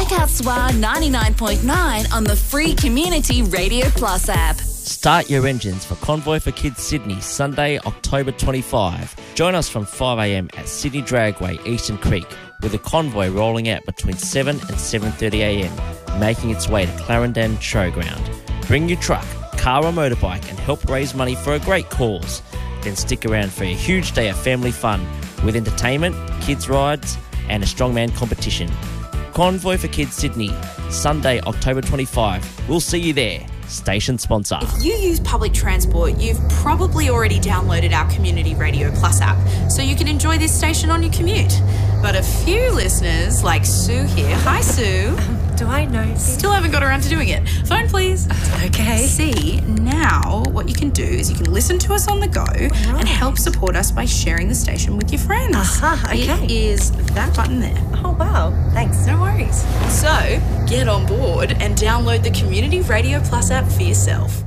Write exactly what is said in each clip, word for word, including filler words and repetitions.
Check out S W A ninety-nine point nine on the free Community Radio Plus app. Start your engines for Convoy for Kids Sydney, Sunday, October twenty-fifth. Join us from five a m at Sydney Dragway, Eastern Creek, with the convoy rolling out between seven and seven thirty a m, making its way to Clarendon Showground. Bring your truck, car or motorbike and help raise money for a great cause. Then stick around for a huge day of family fun with entertainment, kids rides and a strongman competition. Convoy for Kids Sydney, Sunday, October twenty-fifth. We'll see you there. Station sponsor. If you use public transport, you've probably already downloaded our Community Radio Plus app, so you can enjoy this station on your commute. But a few listeners, like Sue here, hi Sue. Um, do I know? Still haven't got around to doing it. Phone please. Okay. See, now what you can do is you can listen to us on the go right. and help support us by sharing the station with your friends. Aha, okay. It is that button there. Oh, wow. Thanks. No worries. So, get on board and download the Community Radio Plus app for yourself.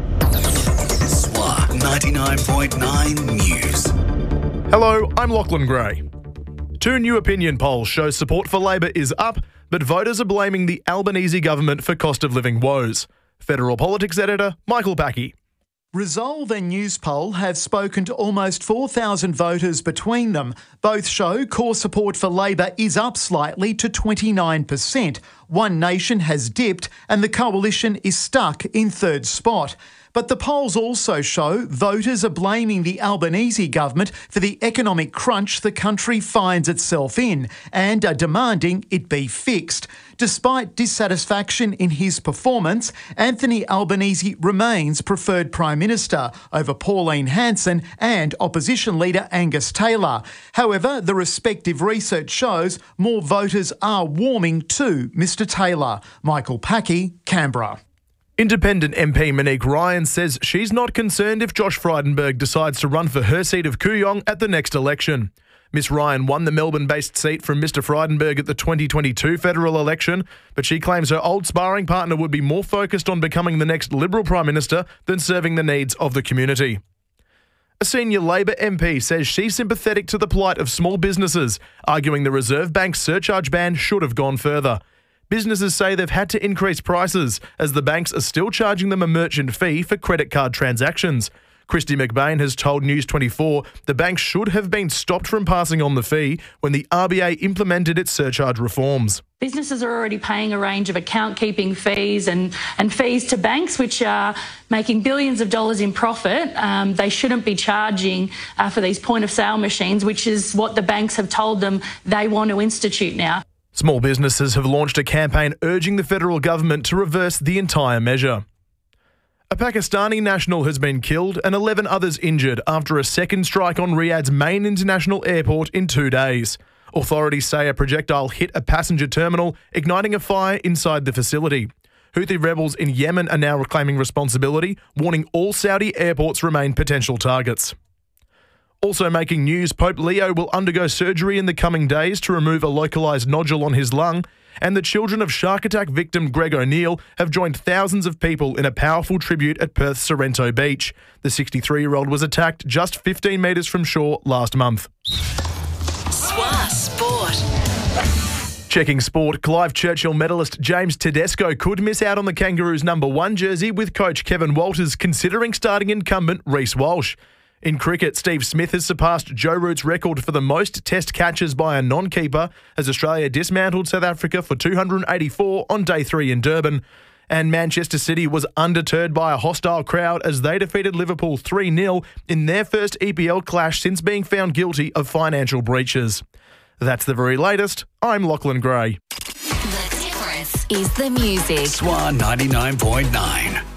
S W A ninety-nine point nine News. Hello, I'm Lachlan Gray. Two new opinion polls show support for Labor is up, but voters are blaming the Albanese government for cost of living woes. Federal Politics editor Michael Packy. Resolve and Newspoll have spoken to almost four thousand voters between them. Both show core support for Labor is up slightly to twenty-nine percent. One Nation has dipped and the coalition is stuck in third spot. But the polls also show voters are blaming the Albanese government for the economic crunch the country finds itself in and are demanding it be fixed. Despite dissatisfaction in his performance, Anthony Albanese remains preferred Prime Minister over Pauline Hanson and opposition leader Angus Taylor. However, the respective research shows more voters are warming to Mr Taylor. Michael Packy, Canberra. Independent M P Monique Ryan says she's not concerned if Josh Frydenberg decides to run for her seat of Kooyong at the next election. Miss Ryan won the Melbourne-based seat from Mr Frydenberg at the twenty twenty-two federal election, but she claims her old sparring partner would be more focused on becoming the next Liberal Prime Minister than serving the needs of the community. A senior Labor M P says she's sympathetic to the plight of small businesses, arguing the Reserve Bank's surcharge ban should have gone further. Businesses say they've had to increase prices as the banks are still charging them a merchant fee for credit card transactions. Christy McBain has told News twenty-four the banks should have been stopped from passing on the fee when the R B A implemented its surcharge reforms. Businesses are already paying a range of account-keeping fees and, and fees to banks, which are making billions of dollars in profit. Um, they shouldn't be charging uh, for these point-of-sale machines, which is what the banks have told them they want to institute now. Small businesses have launched a campaign urging the federal government to reverse the entire measure. A Pakistani national has been killed and eleven others injured after a second strike on Riyadh's main international airport in two days. Authorities say a projectile hit a passenger terminal, igniting a fire inside the facility. Houthi rebels in Yemen are now reclaiming responsibility, warning all Saudi airports remain potential targets. Also making news, Pope Leo will undergo surgery in the coming days to remove a localised nodule on his lung, and the children of shark attack victim Greg O'Neill have joined thousands of people in a powerful tribute at Perth's Sorrento Beach. The sixty-three-year-old was attacked just fifteen metres from shore last month. S W A Sport. Checking sport, Clive Churchill medalist James Tedesco could miss out on the Kangaroos' number one jersey with coach Kevin Walters considering starting incumbent Reece Walsh. In cricket, Steve Smith has surpassed Joe Root's record for the most test catches by a non-keeper as Australia dismantled South Africa for two hundred eighty-four on day three in Durban. And Manchester City was undeterred by a hostile crowd as they defeated Liverpool three nil in their first E P L clash since being found guilty of financial breaches. That's the very latest. I'm Lachlan Gray. The difference is the music. S W A ninety-nine point nine.